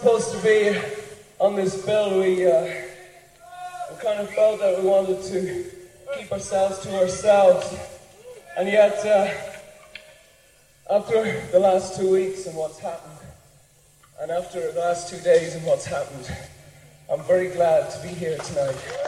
supposed to be on this bill, we kind of felt that we wanted to keep ourselves to ourselves. And yet, after the last 2 weeks and what's happened, and after the last 2 days and what's happened, I'm very glad to be here tonight.